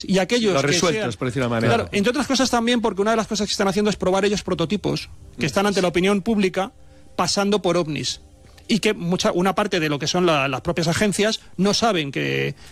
y aquellos los que resueltos, sean, por decirlo de una manera. claro, entre otras cosas también porque una de las cosas que están haciendo es probar ellos prototipos que están ante la opinión pública pasando por ovnis y que una parte de lo que son las propias agencias no saben que